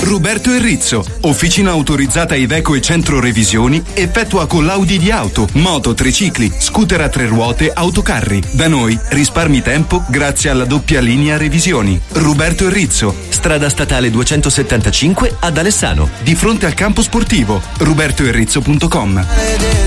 Roberto Enrizzo, officina autorizzata Iveco e centro revisioni, effettua collaudi di auto, moto, tricicli, scooter a 3 ruote, autocarri. Da noi risparmi tempo grazie alla doppia linea revisioni. Roberto Enrizzo, strada statale 275 ad Alessano, di fronte al campo sportivo. robertoenrizzo.com.